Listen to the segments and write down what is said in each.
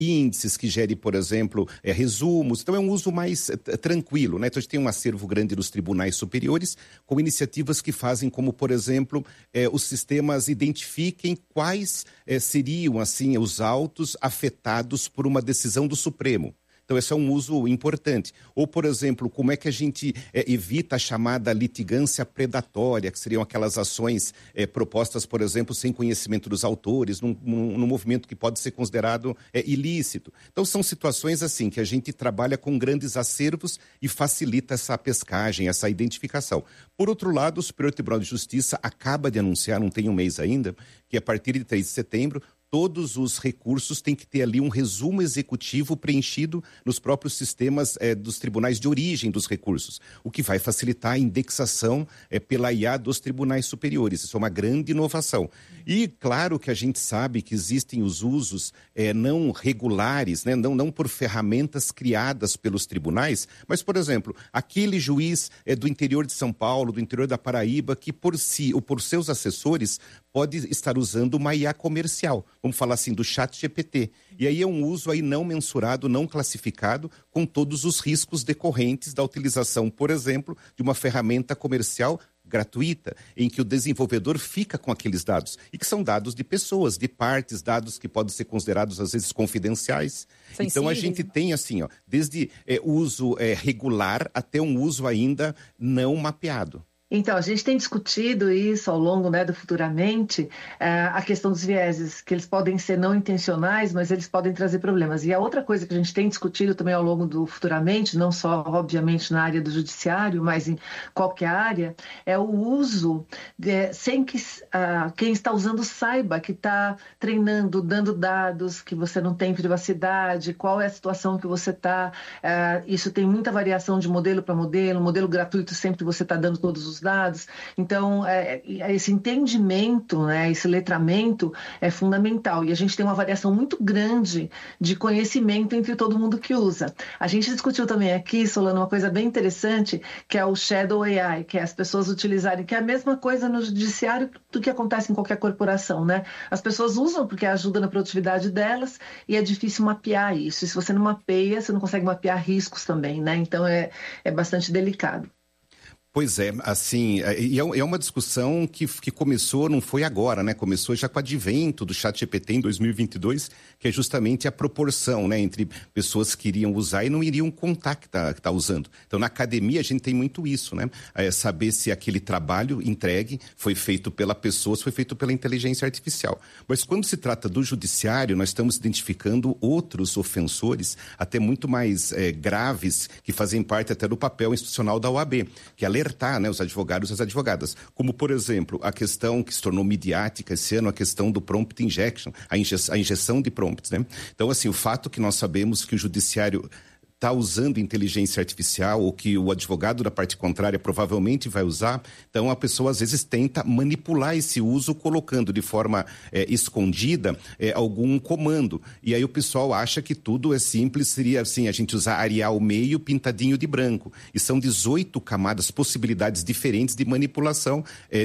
índices, que gere, por exemplo, resumos. Então é um uso mais tranquilo, né? Então a gente tem um acervo grande nos tribunais superiores, com iniciativas que fazem como, por exemplo, os sistemas identifiquem quais seriam, assim, os autos afetados por uma decisão do Supremo. Então, esse é um uso importante. Ou, por exemplo, como é que a gente evita a chamada litigância predatória, que seriam aquelas ações propostas, por exemplo, sem conhecimento dos autores, num movimento que pode ser considerado ilícito. Então, são situações assim que a gente trabalha com grandes acervos e facilita essa pescagem, essa identificação. Por outro lado, o Superior Tribunal de Justiça acaba de anunciar, não tem um mês ainda, que a partir de 3 de setembro, todos os recursos têm que ter ali um resumo executivo preenchido nos próprios sistemas dos tribunais de origem dos recursos, o que vai facilitar a indexação pela IA dos tribunais superiores. Isso é uma grande inovação. E claro que a gente sabe que existem os usos não regulares, né? não por ferramentas criadas pelos tribunais, mas, por exemplo, aquele juiz do interior de São Paulo, do interior da Paraíba, que por si ou por seus assessores pode estar usando uma IA comercial, vamos falar assim, do ChatGPT. E aí é um uso aí não mensurado, não classificado, com todos os riscos decorrentes da utilização, por exemplo, de uma ferramenta comercial gratuita, em que o desenvolvedor fica com aqueles dados, e que são dados de pessoas, de partes, dados que podem ser considerados, às vezes, confidenciais. Sensíveis. Então, a gente tem, assim, desde uso regular até um uso ainda não mapeado. Então, a gente tem discutido isso ao longo, do Futuramente, a questão dos vieses, que eles podem ser não intencionais, mas eles podem trazer problemas. E a outra coisa que a gente tem discutido também ao longo do Futuramente, não só, obviamente, na área do judiciário, mas em qualquer área, é o uso sem que quem está usando saiba que está treinando, dando dados, que você não tem privacidade, qual é a situação que você está. Isso tem muita variação de modelo para modelo gratuito sempre você está dando todos os dados. Então, esse entendimento, esse letramento é fundamental. E a gente tem uma variação muito grande de conhecimento entre todo mundo que usa. A gente discutiu também aqui, Solano, uma coisa bem interessante, que é o Shadow AI, que é as pessoas utilizarem, que é a mesma coisa no judiciário do que acontece em qualquer corporação, né? As pessoas usam porque ajuda na produtividade delas e é difícil mapear isso. E se você não mapeia, você não consegue mapear riscos também, né? Então, é bastante delicado. Pois é, assim, e é uma discussão que começou, não foi agora, né? Começou já com o advento do ChatGPT em 2022, que é justamente a proporção, né? Entre pessoas que iriam usar e não iriam contar que tá usando. Então, na academia, a gente tem muito isso, né? Saber se aquele trabalho entregue foi feito pela pessoa, se foi feito pela inteligência artificial. Mas quando se trata do judiciário, nós estamos identificando outros ofensores, até muito mais graves, que fazem parte até do papel institucional da OAB, que alertar, né, os advogados e as advogadas. Como, por exemplo, a questão que se tornou midiática esse ano, a questão do prompt injection, a injeção de prompts, né? Então, assim, o fato que nós sabemos que o judiciário está usando inteligência artificial ou que o advogado da parte contrária provavelmente vai usar, então a pessoa às vezes tenta manipular esse uso colocando de forma escondida algum comando. E aí o pessoal acha que tudo é simples, seria assim, a gente usar Arial meio pintadinho de branco. E são 18 camadas, possibilidades diferentes de manipulação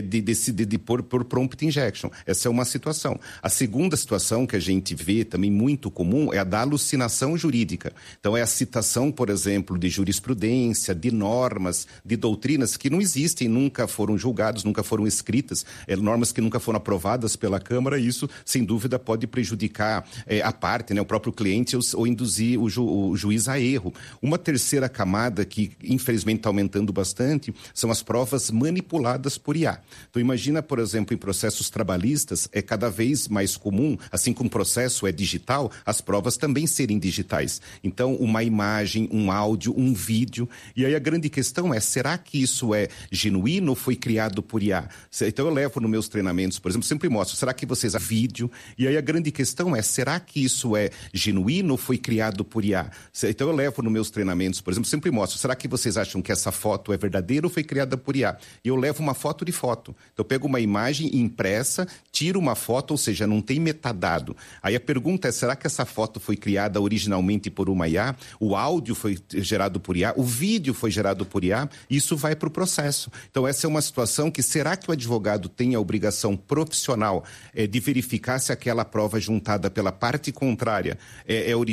de pôr prompt injection. Essa é uma situação. A segunda situação que a gente vê também muito comum é a da alucinação jurídica. Então é a citação, por exemplo, de jurisprudência, de normas, de doutrinas que não existem, nunca foram julgadas, nunca foram escritas, normas que nunca foram aprovadas pela Câmara, e isso, sem dúvida, pode prejudicar a parte, né, o próprio cliente, ou induzir o juiz a erro. Uma terceira camada que, infelizmente, está aumentando bastante, são as provas manipuladas por IA. Então, imagina, por exemplo, em processos trabalhistas, é cada vez mais comum, assim como o processo é digital, as provas também serem digitais. Então, uma imagem, um áudio, um vídeo. E aí a grande questão é, será que isso é genuíno ou foi criado por IA? Então eu levo nos meus treinamentos, por exemplo, sempre mostro, será que vocês vídeo? E aí a grande questão é, será que isso é genuíno ou foi criado por IA? Então eu levo nos meus treinamentos, por exemplo, sempre mostro, será que vocês acham que essa foto é verdadeira ou foi criada por IA? E eu levo uma foto de foto. Então eu pego uma imagem impressa, tiro uma foto, ou seja, não tem metadado. Aí a pergunta é, será que essa foto foi criada originalmente por uma IA? O áudio foi gerado por IA, o vídeo foi gerado por IA, isso vai para o processo. Então essa é uma situação que, será que o advogado tem a obrigação profissional de verificar se aquela prova juntada pela parte contrária é original